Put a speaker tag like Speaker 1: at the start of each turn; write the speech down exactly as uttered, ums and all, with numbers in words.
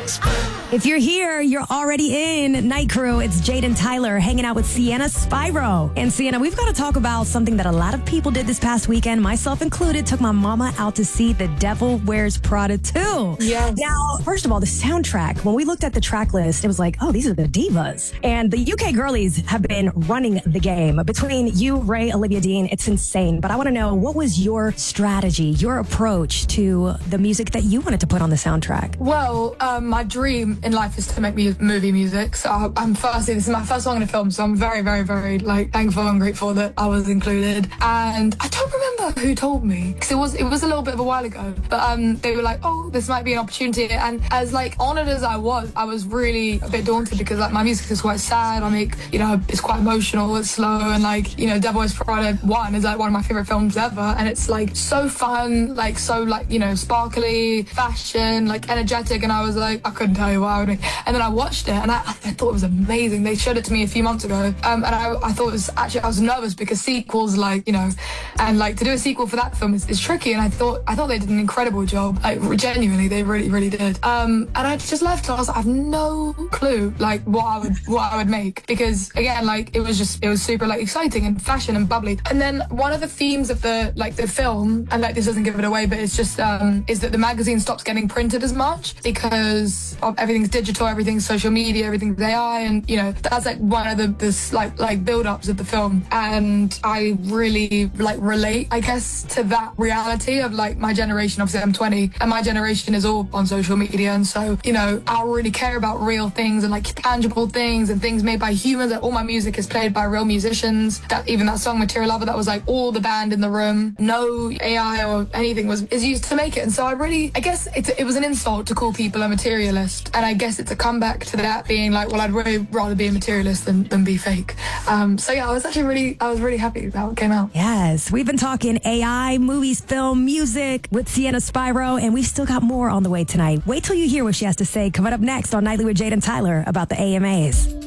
Speaker 1: If you're here, you're already in Night Crew. It's Jade and Tyler hanging out with Sienna Spyro. And Sienna, we've got to talk about something that a lot of people did this past weekend, myself included, took my mama out to see The Devil Wears Prada two.
Speaker 2: Yes.
Speaker 1: Now, first of all, the soundtrack, when we looked at the track list, it was like, oh, these are the divas. And the U K girlies have been running the game. Between you, Ray, Olivia Dean, it's insane. But I want to know, what was your strategy, your approach to the music that you wanted to put on the soundtrack?
Speaker 2: Well, um, my dream in life is to make mu- movie music. So I- I'm firstly, this is my first song in a film, so I'm very, very, very like thankful and grateful that I was included. And I don't remember who told me, because it was it was a little bit of a while ago. But um, they were like, oh, this might be an opportunity. And as like honoured as I was, I was really a bit daunted because like my music is quite sad. I make, you know, it's quite emotional, it's slow, and like, you know, Devil Wears Prada one is like one of my favourite films ever, and it's like so fun, like so like, you know, sparkly, fashion, like energetic, and I was like, I couldn't tell you what I would make. And then I watched it, and I, I thought it was amazing. They showed it to me a few months ago, um, and I, I thought it was actually, I was nervous because sequels, like, you know, and like to do a sequel for that film is, is tricky, and I thought I thought they did an incredible job, like genuinely, they really, really did. Um, and I just left, and I was like, I have no clue, like what I would, what I would make, because again, like it was just, it was super like exciting and fashion and bubbly. And then one of the themes of the like the film, and like this doesn't give it away, but it's just um, is that the magazine stops getting printed as much because of everything's digital, everything's social media, everything's A I, and you know that's like one of the this like like build-ups of the film. And I really like relate, I guess, to that reality of like my generation. Obviously, I'm twenty, and my generation is all on social media, and so you know I really care about real things and like tangible things and things made by humans. Like, all my music is played by real musicians. That even that song Material Lover, that was like all the band in the room, no A I or anything was is used to make it. And so I really, I guess it's, it was an insult to call people a materialist, and I guess it's a comeback to that being like, well, I'd really rather be a materialist than, than be fake. Um, so yeah, I was actually really, I was really happy with how it came out.
Speaker 1: Yes, we've been talking A I, movies, film, music with Sienna Spyro, and we've still got more on the way tonight. Wait till you hear what she has to say coming up next on Nightly with Jade and Tyler about the A M As.